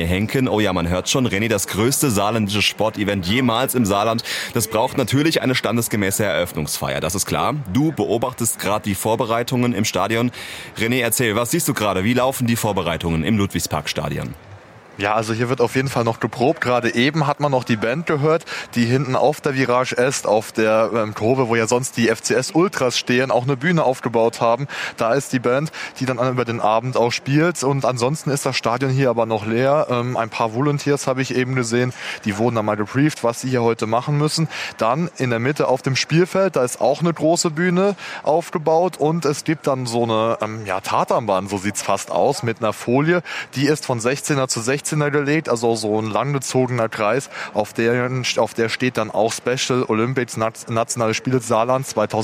Henken. Oh ja, man hört schon, René, das größte saarländische Sportevent jemals im Saarland. Das braucht natürlich eine standesgemäße Eröffnungsfeier, das ist klar. Du beobachtest gerade die Vorbereitungen im Stadion. René, erzähl, was siehst du gerade? Wie laufen die Vorbereitungen im Ludwigsparkstadion? Ja, also hier wird auf jeden Fall noch geprobt. Gerade eben hat man noch die Band gehört, die hinten auf der Virage Est, auf der Kurve, wo ja sonst die FCS Ultras stehen, auch eine Bühne aufgebaut haben. Da ist die Band, die dann über den Abend auch spielt. Und ansonsten ist das Stadion hier aber noch leer. Ein paar Volunteers habe ich eben gesehen. Die wurden dann mal gebrieft, was sie hier heute machen müssen. Dann in der Mitte auf dem Spielfeld, da ist auch eine große Bühne aufgebaut. Und es gibt dann so eine Tatanbahn, so sieht's fast aus, mit einer Folie. Die ist von 16er zu 16er gelegt, also so ein langgezogener Kreis, auf der steht dann auch Special Olympics Nationale Spiele Saarland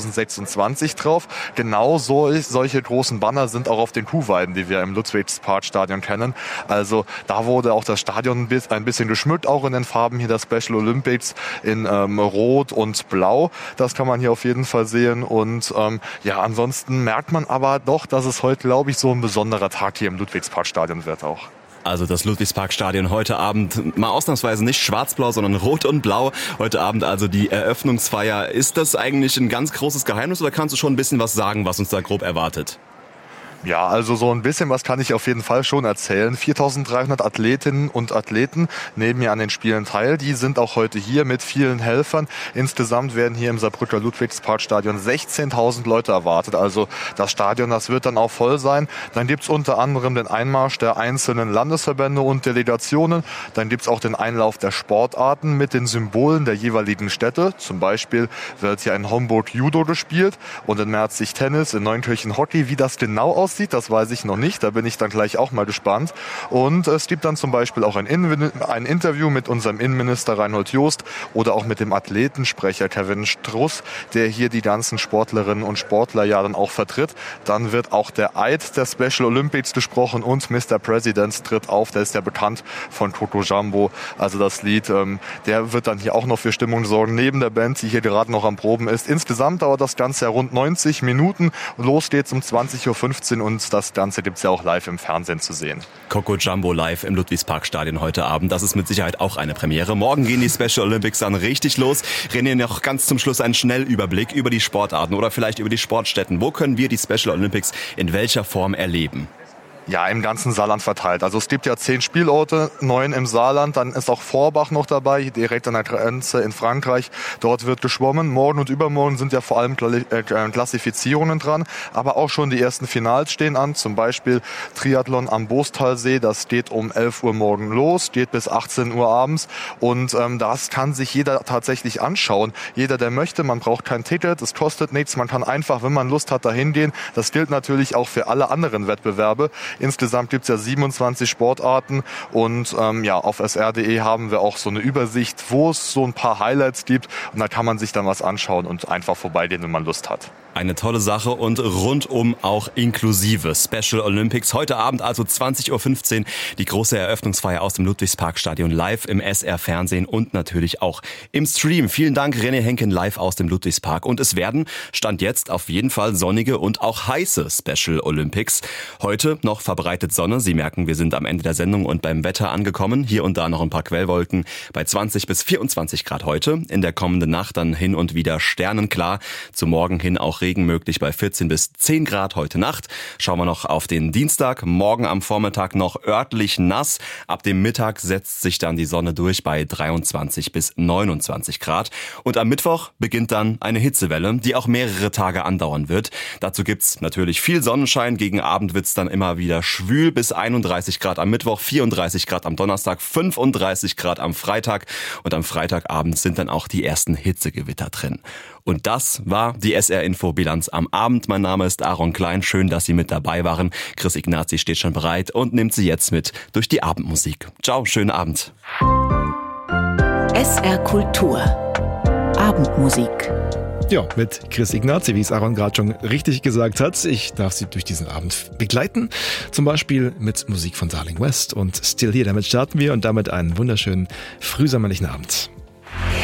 2026 drauf. Genau solche großen Banner sind auch auf den Kuhweiden, die wir im Ludwigsparkstadion kennen. Also da wurde auch das Stadion ein bisschen geschmückt, auch in den Farben hier der Special Olympics in Rot und Blau. Das kann man hier auf jeden Fall sehen. Und ansonsten merkt man aber doch, dass es heute, glaube ich, so ein besonderer Tag hier im Ludwigsparkstadion wird auch. Also das Ludwigsparkstadion heute Abend mal ausnahmsweise nicht schwarz-blau, sondern rot und blau. Heute Abend also die Eröffnungsfeier. Ist das eigentlich ein ganz großes Geheimnis oder kannst du schon ein bisschen was sagen, was uns da grob erwartet? Ja, also so ein bisschen was kann ich auf jeden Fall schon erzählen. 4.300 Athletinnen und Athleten nehmen ja an den Spielen teil. Die sind auch heute hier mit vielen Helfern. Insgesamt werden hier im Saarbrücker Ludwigsparkstadion 16.000 Leute erwartet. Also das Stadion, das wird dann auch voll sein. Dann gibt's unter anderem den Einmarsch der einzelnen Landesverbände und Delegationen. Dann gibt's auch den Einlauf der Sportarten mit den Symbolen der jeweiligen Städte. Zum Beispiel wird hier in Homburg Judo gespielt und in Merzig Tennis, in Neunkirchen Hockey. Wie das genau aussieht, das weiß ich noch nicht. Da bin ich dann gleich auch mal gespannt. Und es gibt dann zum Beispiel auch ein Interview mit unserem Innenminister Reinhold Jost oder auch mit dem Athletensprecher Kevin Struss, der hier die ganzen Sportlerinnen und Sportler ja dann auch vertritt. Dann wird auch der Eid der Special Olympics gesprochen und Mr. President tritt auf. Der ist ja bekannt von Coco Jumbo. Also das Lied, der wird dann hier auch noch für Stimmung sorgen, neben der Band, die hier gerade noch am Proben ist. Insgesamt dauert das Ganze ja rund 90 Minuten. Los geht's um 20.15 Uhr und das Ganze gibt's ja auch live im Fernsehen zu sehen. Coco Jumbo live im Ludwigsparkstadion heute Abend. Das ist mit Sicherheit auch eine Premiere. Morgen gehen die Special Olympics dann richtig los. René, noch ganz zum Schluss einen Schnellüberblick über die Sportarten oder vielleicht über die Sportstätten. Wo können wir die Special Olympics in welcher Form erleben? Ja, im ganzen Saarland verteilt. Also es gibt ja 10 Spielorte, 9 im Saarland. Dann ist auch Vorbach noch dabei, direkt an der Grenze in Frankreich. Dort wird geschwommen. Morgen und übermorgen sind ja vor allem Klassifizierungen dran. Aber auch schon die ersten Finals stehen an. Zum Beispiel Triathlon am Boostalsee. Das geht um 11 Uhr morgen los, geht bis 18 Uhr abends. Und das kann sich jeder tatsächlich anschauen. Jeder, der möchte. Man braucht kein Ticket, es kostet nichts. Man kann einfach, wenn man Lust hat, dahin gehen. Das gilt natürlich auch für alle anderen Wettbewerbe. Insgesamt gibt's ja 27 Sportarten und auf sr.de haben wir auch so eine Übersicht, wo es so ein paar Highlights gibt und da kann man sich dann was anschauen und einfach vorbeigehen, wenn man Lust hat. Eine tolle Sache und rundum auch inklusive Special Olympics. Heute Abend also 20.15 Uhr die große Eröffnungsfeier aus dem Ludwigsparkstadion live im SR-Fernsehen und natürlich auch im Stream. Vielen Dank, René Henken, live aus dem Ludwigspark. Und es werden, Stand jetzt, auf jeden Fall sonnige und auch heiße Special Olympics. Heute noch verbreitet Sonne. Sie merken, wir sind am Ende der Sendung und beim Wetter angekommen. Hier und da noch ein paar Quellwolken bei 20 bis 24 Grad heute. In der kommenden Nacht dann hin und wieder sternenklar. Zum Morgen hin auch Regen möglich bei 14 bis 10 Grad heute Nacht. Schauen wir noch auf den Dienstag. Morgen am Vormittag noch örtlich nass. Ab dem Mittag setzt sich dann die Sonne durch bei 23 bis 29 Grad. Und am Mittwoch beginnt dann eine Hitzewelle, die auch mehrere Tage andauern wird. Dazu gibt's natürlich viel Sonnenschein. Gegen Abend wird's dann immer wieder schwül bis 31 Grad am Mittwoch, 34 Grad am Donnerstag, 35 Grad am Freitag. Und am Freitagabend sind dann auch die ersten Hitzegewitter drin. Und das war die SR-Info-Bilanz am Abend. Mein Name ist Aaron Klein. Schön, dass Sie mit dabei waren. Chris Ignazi steht schon bereit und nimmt Sie jetzt mit durch die Abendmusik. Ciao, schönen Abend. SR Kultur. Abendmusik. Ja, mit Chris Ignazi, wie es Aaron gerade schon richtig gesagt hat. Ich darf Sie durch diesen Abend begleiten. Zum Beispiel mit Musik von Darling West und Still Here. Damit starten wir und damit einen wunderschönen frühsommerlichen Abend.